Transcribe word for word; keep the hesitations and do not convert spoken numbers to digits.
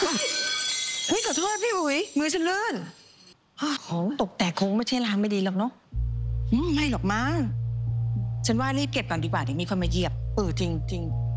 เฮ้ยขอโทษพี่อุ๋ยมือฉันเลื่อนของตกแต่คงไม่ใช่ลางไม่ดีหรอกเนาะไม่หรอกมั้งฉันว่ารีบเก็บก่อนดีกว่าเดี๋ยวมีคนมาเหยียบเออจริงจริง